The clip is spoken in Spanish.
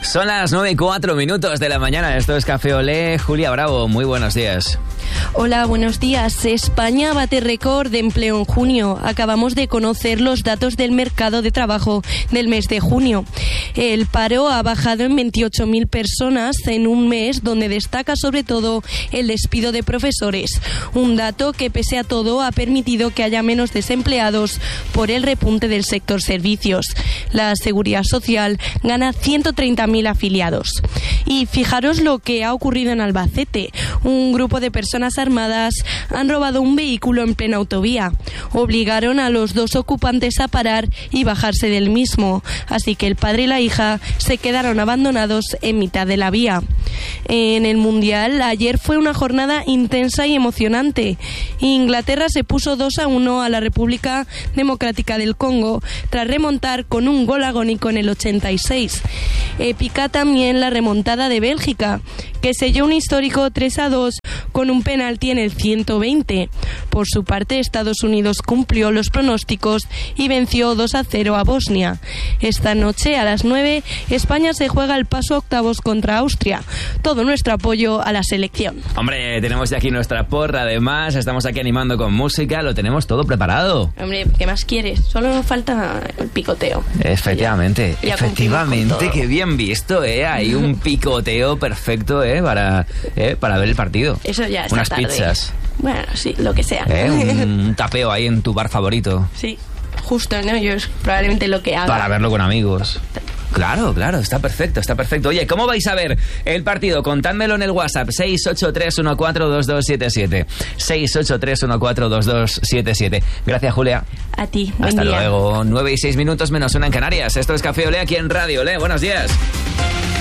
Son las 9:04 de la mañana. Esto es Café Olé. Julia Bravo, muy buenos días. Hola, buenos días. España bate récord de empleo en junio. Acabamos de conocer los datos del mercado de trabajo del mes de junio. El paro ha bajado en 28.000 personas en un mes donde destaca sobre todo el despido de profesores. Un dato que, pese a todo, ha permitido que haya menos desempleados por el repunte del sector servicios. La Seguridad Social gana 130.000 afiliados. Y fijaros lo que ha ocurrido en Albacete. Un grupo de personas armadas han robado un vehículo en plena autovía. Obligaron a los dos ocupantes a parar y bajarse del mismo. Así que el padre y la hija se quedaron abandonados en mitad de la vía. En el Mundial, ayer fue una jornada intensa y emocionante. Inglaterra se puso 2-1 a la República Democrática del Congo tras remontar con un gol agónico en el 86. Épica también la remontada de Bélgica, que selló un histórico 3-2 con un penalti en el 120. Por su parte, Estados Unidos cumplió los pronósticos y venció 2-0 a Bosnia. Esta noche, a las 9, España se juega el paso a octavos contra Austria. Todo nuestro apoyo a la selección. Hombre, tenemos ya aquí nuestra porra, además, estamos aquí animando con música, lo tenemos todo preparado. Hombre, ¿qué más quieres? Solo nos falta el picoteo. Efectivamente, ya efectivamente, qué bien visto, hay un picoteo perfecto, para ver el partido. Eso ya está unas tarde. Pizzas. Bueno, sí, lo que sea. Un tapeo ahí en tu bar favorito. Sí, justo, ¿no? Yo es probablemente lo que haga. Para verlo con amigos. Claro, está perfecto, está perfecto. Oye, ¿cómo vais a ver el partido? Contádmelo en el WhatsApp, 683142277. 683142277. Gracias, Julia. A ti, Hasta buen día. luego. 9:06 menos 1 en Canarias. Esto es Café Olé aquí en Radio Olé. Buenos días.